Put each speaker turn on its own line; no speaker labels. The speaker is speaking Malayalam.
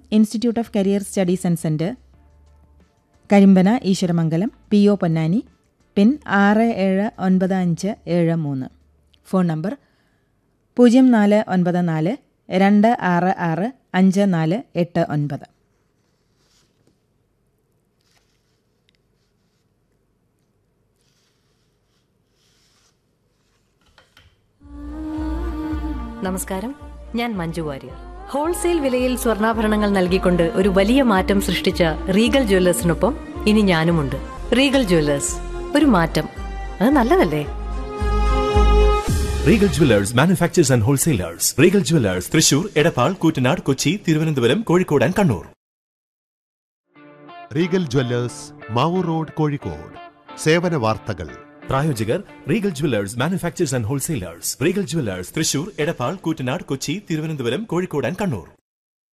Institute of career studies and centre, കരിമ്പന, Eeswaramangalam, PO Ponnani, pin 679573. Phone number 0494 266 5489.
നമസ്കാരം, ഞാൻ മഞ്ജു വാര്യർ. ഹോൾസെയിൽ വിലയിൽ സ്വർണ്ണാഭരണങ്ങൾ നൽകിക്കൊണ്ട് ഒരു വലിയ മാറ്റം സൃഷ്ടിച്ച റീഗൽ ജ്വല്ലേഴ്സിനൊപ്പം ഇനി ഞാനുമുണ്ട്. റീഗൽ ജ്വല്ലേഴ്സ്, ഒരു മാറ്റം, അത് നല്ലതല്ലേ?
Regal Jewellers manufacturers and wholesalers. Regal Jewellers Thrissur, Edappal, Koottanad, Kochi, Thiruvananthapuram, Kozhikode and Kannur.
Regal Jewellers, Mavoor road, Kozhikode. സേവന വാർത്തകൾ.
പ്രായോജകർ Regal Jewellers manufacturers and wholesalers. Regal Jewellers Thrissur, Edappal, Koottanad, Kochi, Thiruvananthapuram, Kozhikode and Kannur.